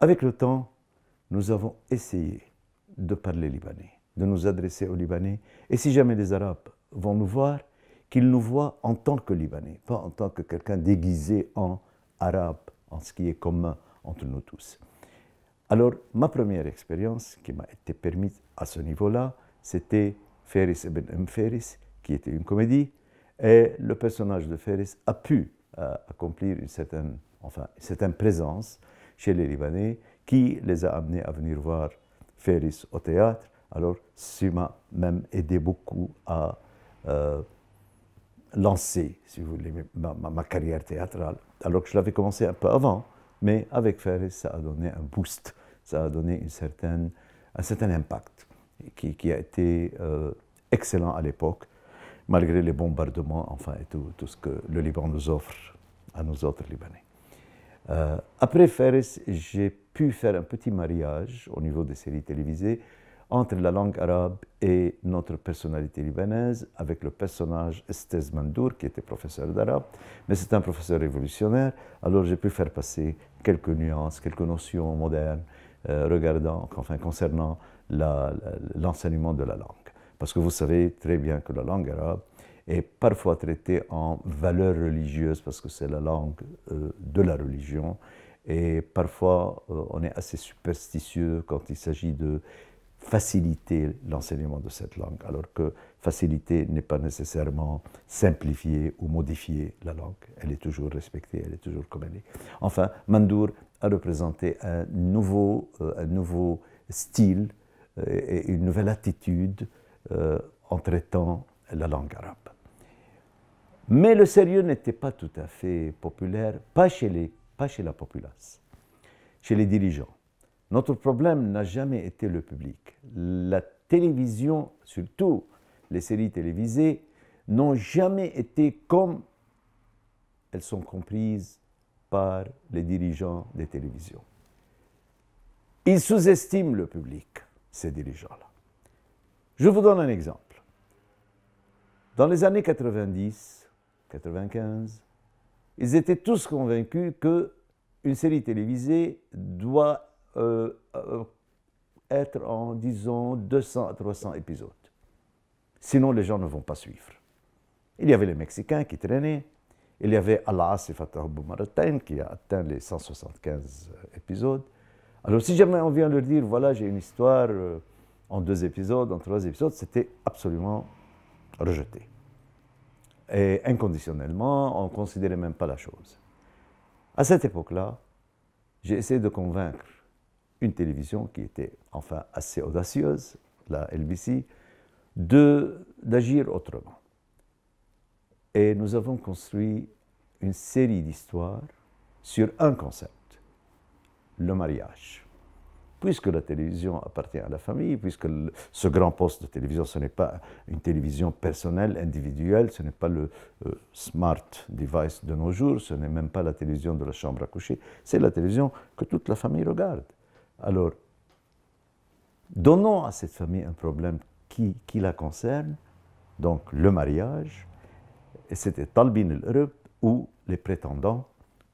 Avec le temps, nous avons essayé de parler libanais, de nous adresser aux Libanais. Et si jamais les Arabes vont nous voir, qu'ils nous voient en tant que Libanais, pas en tant que quelqu'un déguisé en arabe, en ce qui est commun entre nous tous. Alors, ma première expérience qui m'a été permise à ce niveau-là, c'était Faris ibn Faris, qui était une comédie, et le personnage de Faris a pu accomplir une certaine présence chez les Libanais, qui les a amenés à venir voir Faris au théâtre. Alors, ça m'a même aidé beaucoup à lancer, si vous voulez, ma carrière théâtrale. Alors que je l'avais commencé un peu avant, mais avec Faris, ça a donné un boost, ça a donné un certain impact qui a été excellent à l'époque, malgré les bombardements, enfin, et tout ce que le Liban nous offre à nous autres Libanais. Après Faris, j'ai pu faire un petit mariage au niveau des séries télévisées entre la langue arabe et notre personnalité libanaise, avec le personnage Estez Mandour, qui était professeur d'arabe, mais c'est un professeur révolutionnaire, alors j'ai pu faire passer quelques nuances, quelques notions modernes, concernant l'enseignement de la langue. Parce que vous savez très bien que la langue arabe est parfois traitée en valeur religieuse, parce que c'est la langue de la religion, et parfois on est assez superstitieux quand il s'agit de faciliter l'enseignement de cette langue, alors que faciliter n'est pas nécessairement simplifier ou modifier la langue. Elle est toujours respectée, elle est toujours comme elle est. Enfin, Mandour a représenté un nouveau style et une nouvelle attitude en traitant la langue arabe. Mais le sérieux n'était pas tout à fait populaire, pas chez la populace, chez les dirigeants. Notre problème n'a jamais été le public. La télévision, surtout les séries télévisées, n'ont jamais été comme elles sont comprises par les dirigeants des télévisions. Ils sous-estiment le public, ces dirigeants-là. Je vous donne un exemple. Dans les années 90, 95, ils étaient tous convaincus qu'une série télévisée doit être en, disons, 200 à 300 épisodes. Sinon, les gens ne vont pas suivre. Il y avait les Mexicains qui traînaient. Il y avait Allah Asif Maratayn qui a atteint les 175 épisodes. Alors, si jamais on vient leur dire, voilà, j'ai une histoire en 2 épisodes, en 3 épisodes, c'était absolument rejeté. Et inconditionnellement, on ne considérait même pas la chose. À cette époque-là, j'ai essayé de convaincre une télévision qui était enfin assez audacieuse, la LBC, d'agir autrement. Et nous avons construit une série d'histoires sur un concept, le mariage. Puisque la télévision appartient à la famille, puisque ce grand poste de télévision, ce n'est pas une télévision personnelle, individuelle, ce n'est pas le smart device de nos jours, ce n'est même pas la télévision de la chambre à coucher, c'est la télévision que toute la famille regarde. Alors, donnons à cette famille un problème qui la concerne, donc le mariage, et c'était Talbin el-Urb ou les prétendants,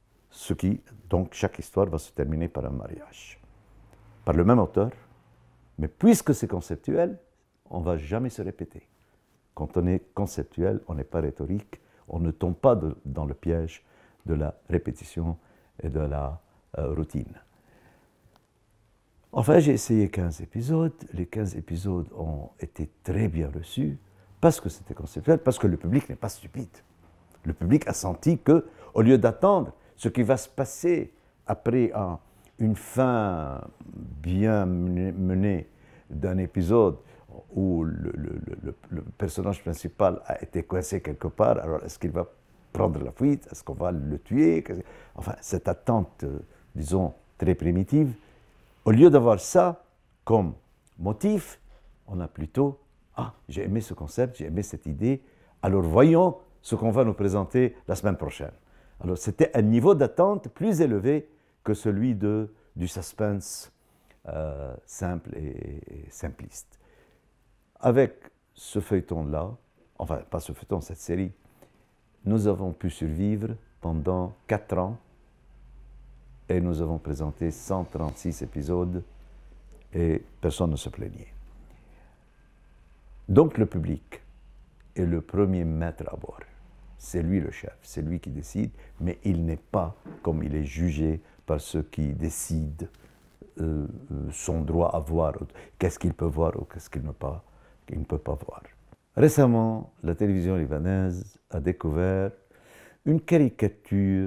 donc chaque histoire va se terminer par un mariage. Par le même auteur, mais puisque c'est conceptuel, on ne va jamais se répéter. Quand on est conceptuel, on n'est pas rhétorique, on ne tombe pas dans le piège de la répétition et de la routine. Enfin, j'ai essayé 15 épisodes. Les 15 épisodes ont été très bien reçus parce que c'était conceptuel, parce que le public n'est pas stupide. Le public a senti qu'au lieu d'attendre ce qui va se passer après une fin bien menée d'un épisode où le personnage principal a été coincé quelque part, alors est-ce qu'il va prendre la fuite? Est-ce qu'on va le tuer? Enfin, cette attente, disons, très primitive. Au lieu d'avoir ça comme motif, on a plutôt « Ah, j'ai aimé ce concept, j'ai aimé cette idée, alors voyons ce qu'on va nous présenter la semaine prochaine. » Alors c'était un niveau d'attente plus élevé que celui du suspense simple et simpliste. Avec ce feuilleton-là, enfin pas ce feuilleton, cette série, nous avons pu survivre pendant 4 ans et nous avons présenté 136 épisodes et personne ne se plaignait. Donc le public est le premier maître à bord. C'est lui le chef, c'est lui qui décide, mais il n'est pas comme il est jugé par ceux qui décident son droit à voir, qu'est-ce qu'il peut voir ou qu'est-ce qu'il ne peut pas voir. Récemment, la télévision libanaise a découvert une caricature